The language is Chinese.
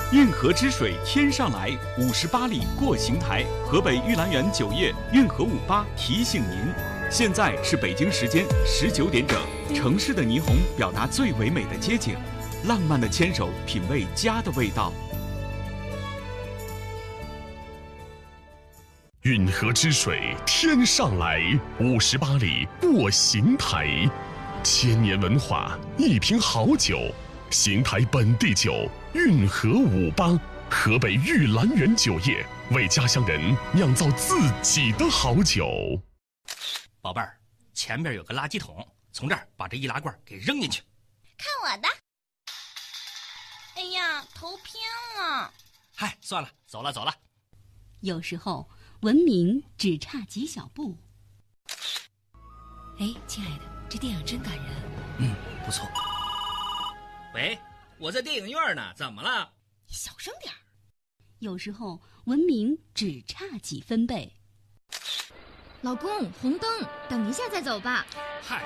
运河之水天上来，58里过邢台。河北玉兰园酒业运河58提醒您，现在是北京时间19点整。城市的霓虹表达最唯美的街景，浪漫的牵手品味家的味道。 运河之水天上来，58里过邢台。千年文化，一瓶好酒，邢台本地酒运河58，河北玉兰园酒业为家乡人酿造自己的好酒。 宝贝儿，前边有个垃圾桶，从这儿把这易拉罐给扔进去。 看我的！哎呀，头偏了。 嗨，算了，走了。 有时候文明只差几小步。 哎，亲爱的，这电影真感人。 不错。喂，我在电影院呢，怎么了？ 你小声点儿。 有时候文明只差几分贝。 老公，红灯，等一下再走吧。 嗨，